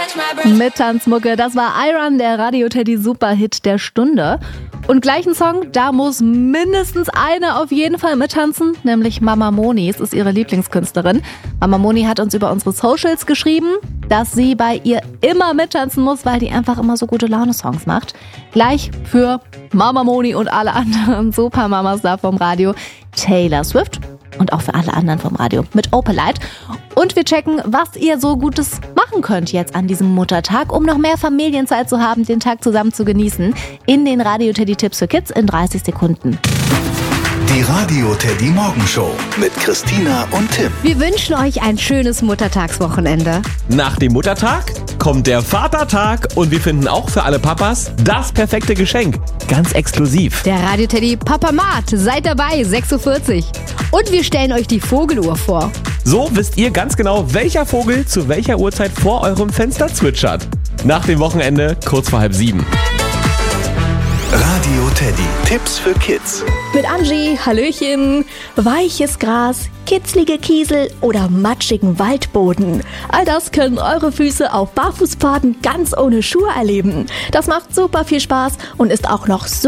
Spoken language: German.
Mit Tanzmucke, das war Iron, der Radio-Teddy Superhit der Stunde. Und gleich ein Song, da muss mindestens eine auf jeden Fall mittanzen, nämlich Mama Moni. Es ist ihre Lieblingskünstlerin. Mama Moni hat uns über unsere Socials geschrieben, dass sie bei ihr immer mittanzen muss, weil die einfach immer so gute Laune-Songs macht. Gleich für Mama Moni und alle anderen Supermamas da vom Radio Taylor Swift. Und auch für alle anderen vom Radio mit Opalite. Und wir checken, was ihr so Gutes machen könnt jetzt an diesem Muttertag, um noch mehr Familienzeit zu haben, den Tag zusammen zu genießen. In den Radio-Teddy-Tipps für Kids in 30 Sekunden. Die Radio-Teddy Morgenshow mit Christina und Tim. Wir wünschen euch ein schönes Muttertagswochenende. Nach dem Muttertag kommt der Vatertag und wir finden auch für alle Papas das perfekte Geschenk. Ganz exklusiv. Der Radio-Teddy Papamat, seid dabei, 6.40 Uhr. Und wir stellen euch die Vogeluhr vor. So wisst ihr ganz genau, welcher Vogel zu welcher Uhrzeit vor eurem Fenster zwitschert. Nach dem Wochenende, kurz vor 6:30. Radio-Teddy, Tipps für Kids. Mit Angie, Hallöchen. Weiches Gras, kitzlige Kiesel oder matschigen Waldboden. All das können eure Füße auf Barfußpfaden ganz ohne Schuhe erleben. Das macht super viel Spaß und ist auch noch so